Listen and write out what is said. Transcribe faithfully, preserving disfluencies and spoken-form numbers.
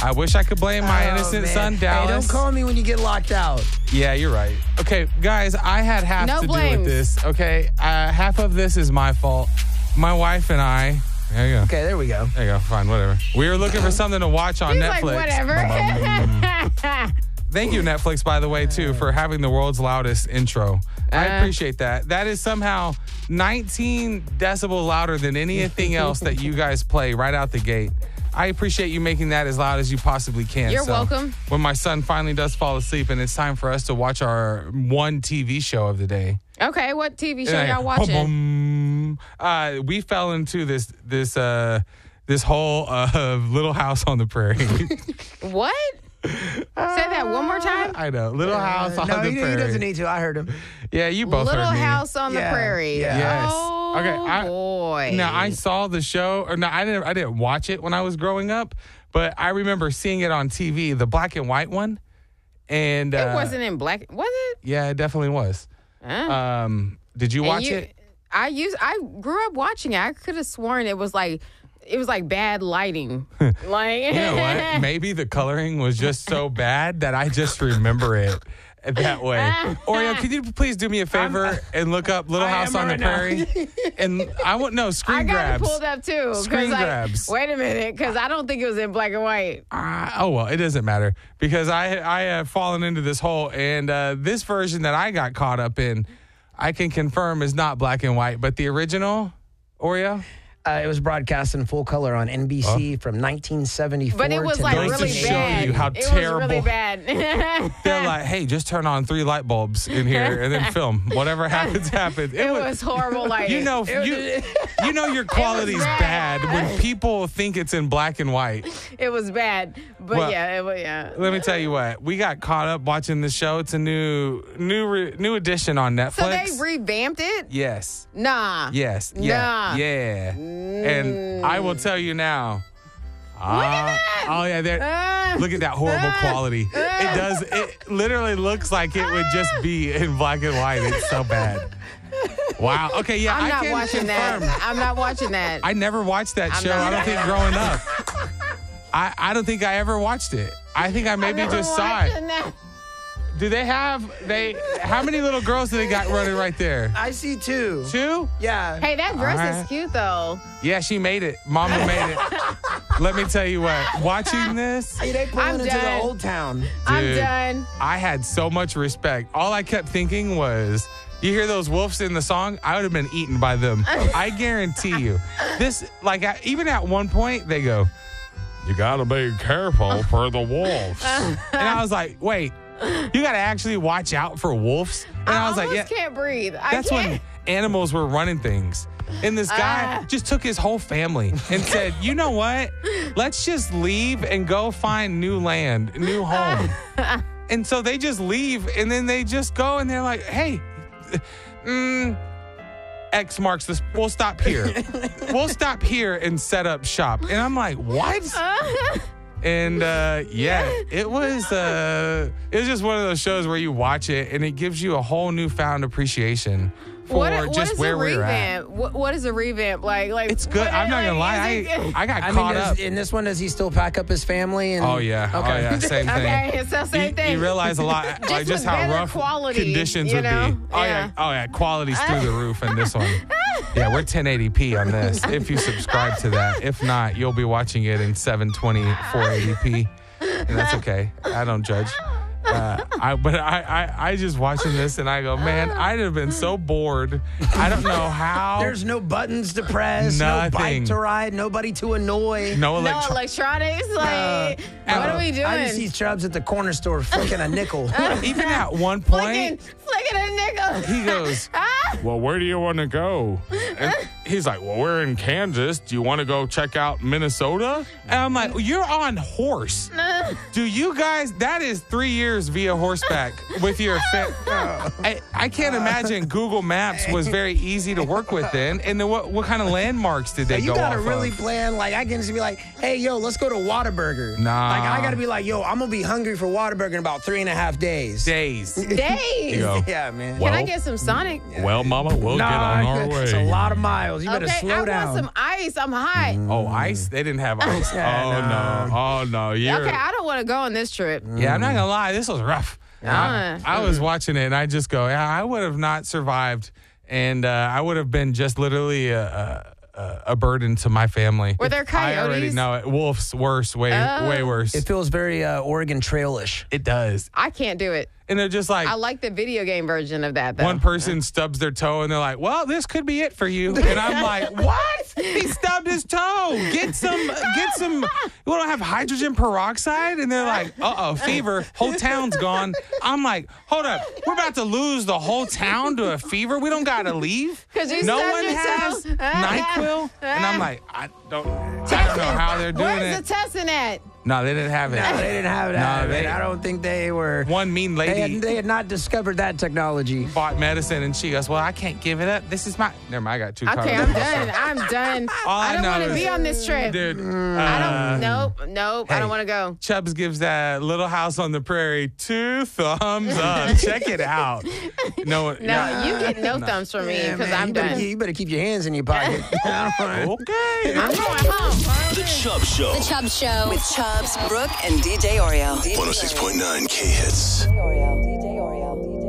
I wish I could blame my Oh, innocent man. son, Dallas. Hey, don't call me when you get locked out. Yeah, you're right. Okay, guys, I had half No to do blames. with this. Okay, uh, half of this is my fault. My wife and I. There you go. Okay, there we go. There you go. Fine, whatever. We were looking for something to watch on He's Netflix. like, whatever. Thank you, Netflix, by the way, too, for having the world's loudest intro. I Uh. appreciate that. That is somehow nineteen decibels louder than anything else that you guys play right out the gate. I appreciate you making that as loud as you possibly can. You're So, welcome. When my son finally does fall asleep and it's time for us to watch our one T V show of the day. Okay, what T V show And I- y'all watching? Boom, boom. Uh, we fell into this this uh, this whole uh, Little House on the Prairie. What? Say that one more time. I know, Little House on no, the he, Prairie. he doesn't need to. I heard him. Yeah, you both Little heard me. House on Yeah, the Prairie. yeah. Yes. Oh, Okay, I- boy. Now I saw the show, or no, I didn't. I didn't watch it when I was growing up, but I remember seeing it on T V, the black and white one, and it uh, wasn't in black. Was it? Yeah, it definitely was. Huh? Um, did you And watch you- it? I used. I grew up watching it. I could have sworn it was like, it was like bad lighting. Like, You know what? Maybe the coloring was just so bad that I just remember it that way. Oreo, could you please do me a favor and look up Little I House am on the right now. Prairie? And I want no screen I got grabs. it pulled up too. 'cause, Screen like, grabs. Wait a minute, because I don't think it was in black and white. Uh, oh well, it doesn't matter because I I have fallen into this hole, and uh, this version that I got caught up in, I can confirm is not black and white, but the original Oreo. Uh, it was broadcast in full color on N B C from nineteen seventy-four But it was to like Goes to really show bad. you how it was terrible- really bad. They're like, hey, just turn on three light bulbs in here and then film. Whatever happens, happens. it was horrible lighting. You know, you, you know your quality's bad. bad. when people think it's in black and white. it was bad. But Well, yeah, it was, yeah. Let me tell you what, we got caught up watching the show. It's a new new re, new edition on Netflix. So they revamped it? yes. Nah. Yes. Yeah. Nah. Yeah. And I will tell you now. Look at that. Oh yeah, there. Ah. Look at that horrible Ah. quality. It does. It literally looks like it would just be in black and white. It's so bad. Wow. Okay. Yeah. I'm I not can watching confirm. that. I'm not watching that. I never watched that I'm show. not- I don't think growing up. I, I don't think I ever watched it. I think I maybe I'm not just saw it. watching that. Do they have they? How many little girls do they got running right there? I see two. Two? Yeah. Hey, that dress All right. is cute though. Yeah, she made it. Mama made it. Let me tell you what. Watching this, Hey, they pulling I'm into done. the old town. I'm Dude. done. I had so much respect. All I kept thinking was, you hear those wolves in the song? I would have been eaten by them. I guarantee you. This, like, at- even at one point, they go, you gotta be careful for the wolves. And I was like, wait, you gotta actually watch out for wolves? And I, I, was like, almost yeah. can't breathe. I That's can't. when animals were running things. And this guy Ah. just took his whole family and said, you know what? Let's just leave and go find new land, new home. And so they just leave and then they just go and they're like, hey, mm, X marks this. We'll stop here. We'll stop here and set up shop. And I'm like, what? And uh, yeah, it was uh, it was just one of those shows where you watch it and it gives you a whole newfound appreciation for What, what just is where a we're at. revamp? What, what is a revamp like? Like It's good. what- I'm not gonna lie. like, is I it- I got I mean, caught does, up. in this one, does he still pack up his family? And, Oh yeah. Oh Okay. yeah. Same thing. Okay, so same you, thing. you realize a lot, like Just just with how better rough quality, conditions you would know? be. Oh yeah. Yeah. Oh yeah. Quality's through the roof in this one. Yeah, we're ten eighty p on this. If you subscribe to that, if not, you'll be watching it in seven twenty four eighty p, and that's okay. I don't judge. Uh, I but I, I I just watching this and I go, man, I'd have been so bored. I don't know how. There's no buttons to press, Nothing. no bike to ride, nobody to annoy. no No electro- electronics. Like, what uh, are we doing? I just see Chubbs at the corner store flicking a nickel. Even at one flicking, point, flicking a nickel. he goes, well, where do you want to go? And he's like, well, we're in Kansas. Do you want to go check out Minnesota? And I'm like, well, you're on horse. Do you guys, that is three years via horseback with your fa- I, I can't imagine Google Maps was very easy to work with then. And then what, what kind of landmarks did they you go gotta off really of? plan. Like I can just be like, hey, yo, let's go to Whataburger. Nah. Like I gotta be like, yo, I'm gonna be hungry for Whataburger in about three and a half days. Days. Days. You go, Yeah, man. Well, Can I get some Sonic? well, mama, we'll get on our way. It's a lot of miles. You better Okay, slow I down. want some ice. I'm hot. Oh, ice? They didn't have ice. Yeah, oh, no. Oh, no. You're, Okay, I don't want to go on this trip. yeah, I'm not going to lie. This was rough. I, Uh, I was watching it, and I just go, yeah, I would have not survived. And uh, I would have been just literally a, a, a burden to my family. Were there I already coyotes? know it. Wolves, worse, way, Oh. way worse. It feels very uh, Oregon Trail-ish. It does. I can't do it. And they're just like, I like the video game version of that, though. one person stubs their toe and they're like, well, this could be it for you. And I'm like, what? He stubbed his toe. Get some, get some, you don't have hydrogen peroxide? And they're like, uh-oh, fever. Whole town's gone. I'm like, hold up. We're about to lose the whole town to a fever. We don't got to leave. 'Cause you no stubbed one your has toe. NyQuil. And I'm like, I don't, I don't know how they're doing Where's it. the testing at? No, they didn't have it. No, they didn't have that. No, they- I don't think they were. One mean They lady had, they had not discovered that technology. bought medicine and she goes, well, I can't give it up. This is my, never mind, I got two Okay, I'm done. I'm done. All I I don't know want to is- be on this trip. Dude, I uh, don't. Nope. Nope. I hey. don't want to go. Chubbs gives that Little House on the Prairie two thumbs up. Check it out. No, No, you get no thumbs from me Yeah, because man, I'm you better, done. keep- you better keep your hands in your pocket. I don't wanna- okay. I'm going home. The Chubb Show. The Chubb Show with Chubbs, Brooke, and D J Oreo. one oh six point nine K Hits. D J Oreo. D J Oreo.